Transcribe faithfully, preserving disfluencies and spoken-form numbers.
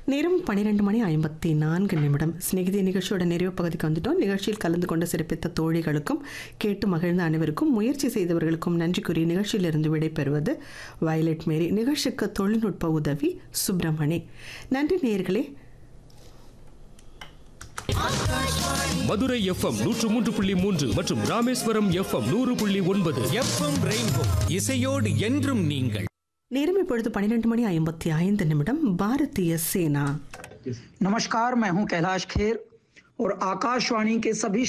நேரம் பன்னிரெண்டு மணி ஐம்பத்தி நான்கு நிமிடம். சிநேகிதி நிகழ்ச்சியோட நிறைவு பகுதிக்கு வந்துட்டோம். நிகழ்ச்சியில் கலந்து கொண்டு சிறப்பித்த தோழிகளுக்கும் கேட்டு மகிழ்ந்த அனைவருக்கும் முயற்சி செய்தவர்களுக்கும் நன்றி கூறி நிகழ்ச்சியிலிருந்து விடைபெறுவது வயலட் மேரி. நிகழ்ச்சிக்கு தொழில்நுட்ப உதவி சுப்பிரமணி. நன்றி நேயர்களே. மதுரை எஃப்எம் நூற்று மூன்று புள்ளி மூன்று மற்றும் ராமேஸ்வரம் எஃப்எம் நூறு புள்ளி ஒன்பது. எஃப்எம் ரெயின்போ இசையோடு என்றும் நீங்கள். நேரம் இப்பொழுது பன்னிரெண்டு மணி ஐம்பத்தி ஐந்து நிமிடம். பாரதிய சேனா. नमस्कार, मैं हूं कैलाश खेर और आकाशवाणी के सभी